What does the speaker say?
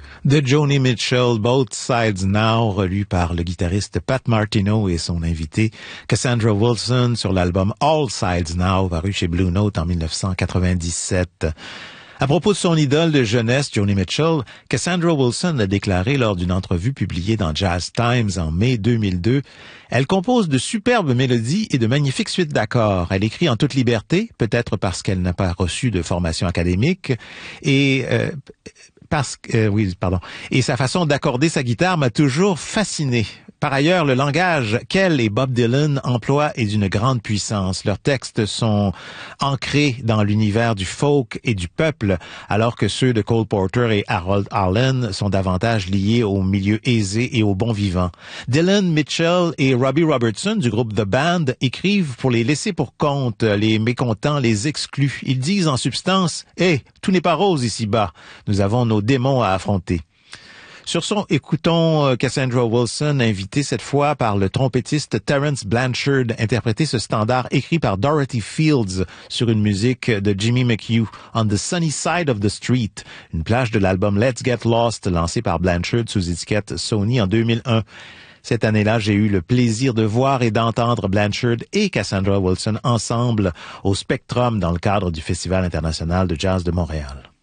De Joni Mitchell, Both Sides Now, relu par le guitariste Pat Martino et son invité Cassandra Wilson sur l'album All Sides Now, paru chez Blue Note en 1997. À propos de son idole de jeunesse, Joni Mitchell, Cassandra Wilson a déclaré lors d'une entrevue publiée dans Jazz Times en mai 2002, « Elle compose de superbes mélodies et de magnifiques suites d'accords. Elle écrit en toute liberté, peut-être parce qu'elle n'a pas reçu de formation académique, et et sa façon d'accorder sa guitare m'a toujours fasciné. Par ailleurs, le langage qu'elle et Bob Dylan emploient est d'une grande puissance. Leurs textes sont ancrés dans l'univers du folk et du peuple, alors que ceux de Cole Porter et Harold Arlen sont davantage liés au milieu aisé et au bon vivant. Dylan, Mitchell et Robbie Robertson du groupe The Band écrivent pour les laissés pour compte, les mécontents, les exclus. Ils disent en substance « Hey, tout n'est pas rose ici-bas. Nous avons nos démons à affronter. » Sur son, écoutons Cassandra Wilson, invitée cette fois par le trompettiste Terence Blanchard, interpréter ce standard écrit par Dorothy Fields sur une musique de Jimmy McHugh, On the Sunny Side of the Street, une plage de l'album Let's Get Lost, lancé par Blanchard sous étiquette Sony en 2001. Cette année-là, j'ai eu le plaisir de voir et d'entendre Blanchard et Cassandra Wilson ensemble au Spectrum dans le cadre du Festival international de jazz de Montréal.